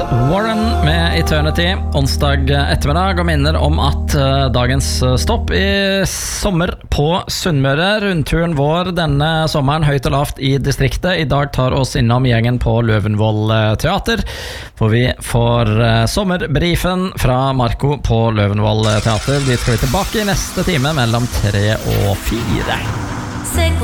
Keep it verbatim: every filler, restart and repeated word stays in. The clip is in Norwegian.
Warren med Eternity onsdag ettermiddag, og minner om at uh, dagens stopp i sommer på Sunnmøre, rundturen vår denne sommeren, høyt og lavt i distriktet, i dag tar oss innom gjengen på Løvenvoll Teater, hvor vi får uh, sommerbrifen fra Marco på Løvenvoll Teater. Dit skal vi tilbake i neste time mellom tre og fire.